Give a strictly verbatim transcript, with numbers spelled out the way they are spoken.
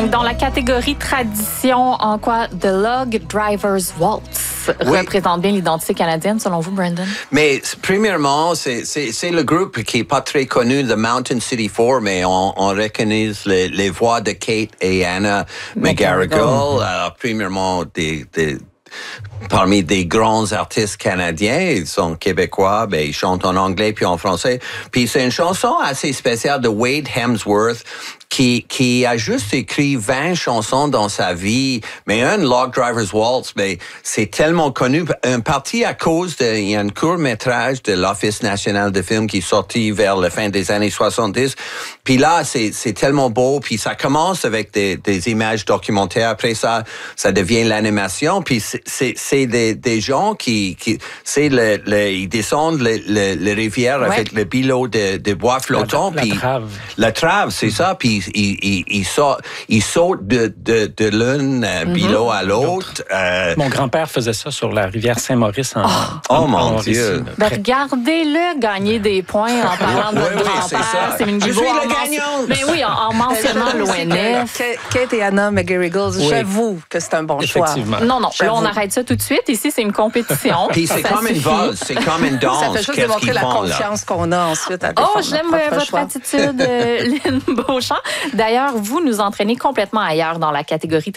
Dans la catégorie tradition, en quoi The Log Driver's Waltz oui. représente bien l'identité canadienne, selon vous, Brandon? Mais premièrement, c'est, c'est, c'est le groupe qui n'est pas très connu, The Mountain City Four, mais on, on reconnaît les, les voix de Kate et Anna McGarrigle. Alors, premièrement, des... des parmi des grands artistes canadiens, ils sont québécois, ben ils chantent en anglais puis en français. Puis c'est une chanson assez spéciale de Wade Hemsworth qui qui a juste écrit vingt chansons dans sa vie, mais un Log Driver's Waltz, ben c'est tellement connu, un parti à cause de il y a un court-métrage de l'Office national de film qui est sorti vers la fin des années soixante-dix. Puis là, c'est c'est tellement beau, puis ça commence avec des des images documentaires, après ça ça devient l'animation, puis c'est c'est c'est des, des gens qui, qui c'est le, le, ils descendent les le, le rivières ouais. avec le bilot de, de bois flottant. La, la, puis, la trave. La trave, c'est mm-hmm. ça. Puis ils, ils, ils, sautent, ils sautent de, de, de l'un mm-hmm. bilot à l'autre. Euh, Mon grand-père faisait ça sur la rivière Saint-Maurice. En, oh, en, oh mon en Dieu. Ben, regardez-le gagner des points en parlant de oui, votre oui, grand-père. C'est une Je suis le gagnant. Mais oui, en, en mentionnant l'O N F. Kate et Anna McGarrigle, oui. j'avoue que c'est un bon choix. Non, non, là, on arrête ça tout de suite. Ici, c'est une compétition. Puis c'est comme une valse, c'est comme une danse. Ça fait juste démontrer la confiance qu'on a ensuite à défendre. Oh, j'aime votre choix. attitude, Lynn Beauchamp. D'ailleurs, vous nous entraînez complètement ailleurs dans la catégorie